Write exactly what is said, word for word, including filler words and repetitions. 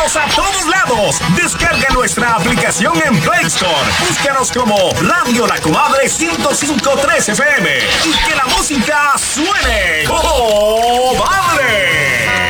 a todos lados. Descarga nuestra aplicación en Play Store. Búscanos como Radio La Comadre ciento cinco punto tres F M y que la música